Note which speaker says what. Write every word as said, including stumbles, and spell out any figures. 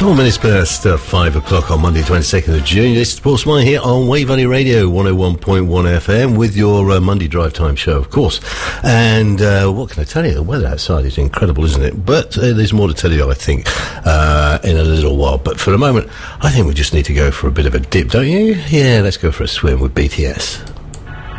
Speaker 1: Four minutes past uh, five o'clock on Monday, twenty-second of June. This is Paul Smythe here on Wave Valley Radio, one oh one point one F M, with your uh, Monday Drive Time show, of course. And uh, what can I tell you? The weather outside is incredible, isn't it? But uh, there's more to tell you, I think, uh, in a little while. But for the moment, I think we just need to go for a bit of a dip, don't you? Yeah, let's go for a swim with B T S.